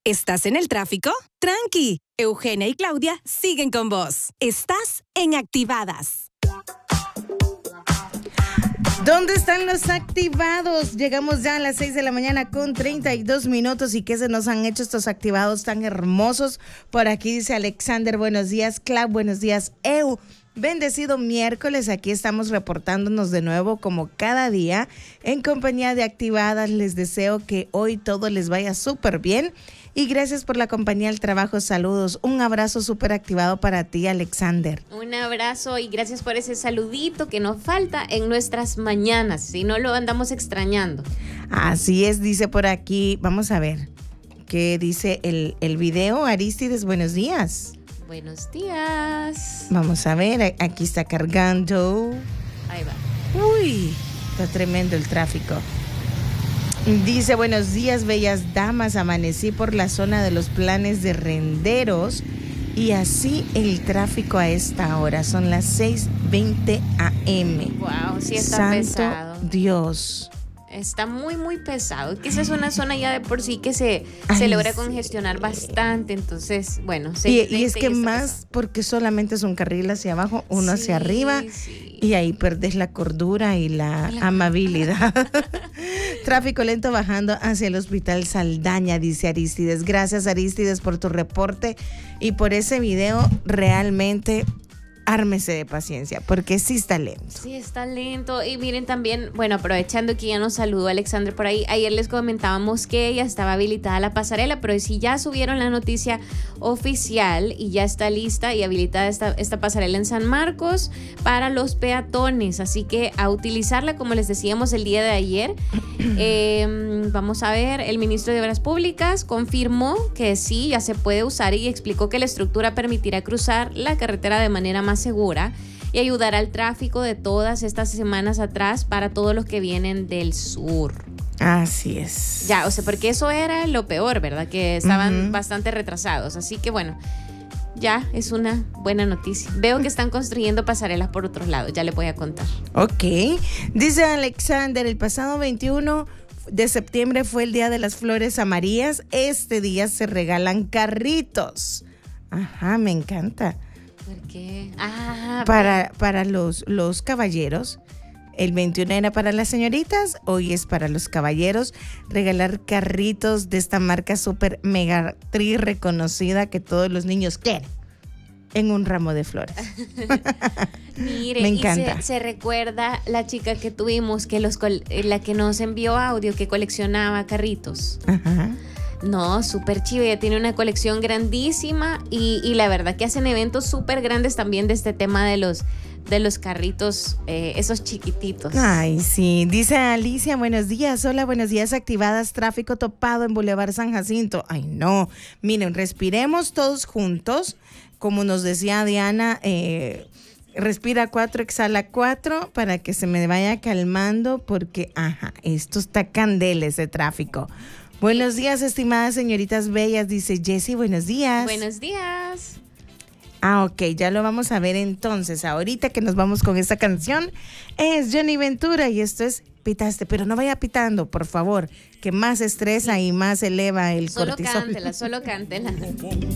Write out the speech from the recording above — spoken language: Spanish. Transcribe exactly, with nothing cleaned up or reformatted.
¿Estás en el tráfico? Tranqui, Eugenia y Claudia siguen con vos. Estás en Activadas. ¿Dónde están los activados? Llegamos ya a las seis de la mañana con treinta y dos minutos. ¿Y qué se nos han hecho estos activados tan hermosos? Por aquí dice Alexander, buenos días, Clau, buenos días, Eu. Bendecido miércoles, aquí estamos reportándonos de nuevo como cada día en compañía de Activadas. Les deseo que hoy todo les vaya súper bien y gracias por la compañía al trabajo. Saludos, un abrazo súper activado para ti, Alexander. Un abrazo y gracias por ese saludito que nos falta en nuestras mañanas, si no lo andamos extrañando. Así es, dice por aquí, vamos a ver qué dice el, el video. Aristides, buenos días. Buenos días. Vamos a ver, aquí está cargando. Ahí va. Uy, está tremendo el tráfico. Dice, buenos días, bellas damas. Amanecí por la zona de los Planes de Renderos y así el tráfico a esta hora. Son las seis veinte a eme. Wow, sí está Santo pesado. Dios. Está muy, muy pesado. Que esa es una zona ya de por sí que se, Ay, se logra sí. congestionar bastante. Entonces, bueno. Y, y es que más pesado. Porque solamente es un carril hacia abajo, uno sí, hacia arriba. Sí. Y ahí perdés la cordura y la, la amabilidad. Tráfico lento bajando hacia el Hospital Saldaña, dice Aristides. Gracias, Aristides, por tu reporte y por ese video. Realmente ármese de paciencia, porque sí está lento. Sí, está lento. Y miren también, bueno, aprovechando que ya nos saludó Alexander por ahí, ayer les comentábamos que ya estaba habilitada la pasarela, pero si ya subieron la noticia oficial y ya está lista y habilitada esta, esta pasarela en San Marcos para los peatones, así que a utilizarla, como les decíamos el día de ayer. eh, vamos a ver, el ministro de Obras Públicas confirmó que sí, ya se puede usar y explicó que la estructura permitirá cruzar la carretera de manera más segura y ayudar al tráfico de todas estas semanas atrás para todos los que vienen del sur. Así es. Ya, o sea, porque eso era lo peor, ¿verdad? Que estaban uh-huh. bastante retrasados. Así que bueno, ya es una buena noticia. Veo que están construyendo pasarelas por otros lados, ya les voy a contar. Ok. Dice Alexander, el pasado veintiuno de septiembre fue el Día de las Flores Amarillas. Este día se regalan carritos. Ajá, me encanta. ¿Por qué? Ah, para, para los, los caballeros. El veintiuno era para las señoritas, hoy es para los caballeros. Regalar carritos de esta marca super mega tri reconocida que todos los niños quieren en un ramo de flores. Mire, me encanta. Y se, se recuerda la chica que tuvimos, que los la que nos envió audio, que coleccionaba carritos. Ajá. No, súper chido, ella tiene una colección grandísima y, y la verdad que hacen eventos súper grandes también de este tema de los, de los carritos, eh, esos chiquititos. Ay, sí, dice Alicia, buenos días, hola, buenos días, Activadas, tráfico topado en Boulevard San Jacinto. Ay, no, miren, respiremos todos juntos, como nos decía Diana, eh, respira cuatro, exhala cuatro, para que se me vaya calmando, porque, ajá, esto está candela ese tráfico. Buenos días, estimadas señoritas bellas, dice Jessie, buenos días. Buenos días. Ah, ok, ya lo vamos a ver entonces. Ahorita que nos vamos con esta canción es Johnny Ventura y esto es Pitaste, pero no vaya pitando, por favor, que más estresa y más eleva el solo cortisol. Solo cántela, solo cántela.